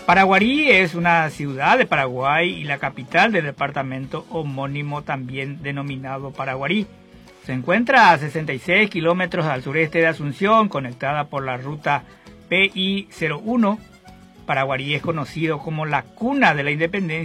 Paraguarí es una ciudad de Paraguay y la capital del departamento homónimo, también denominado Paraguarí. Se encuentra a 66 kilómetros al sureste de Asunción, conectada por la ruta PI-01. Paraguarí es conocido como la cuna de la independencia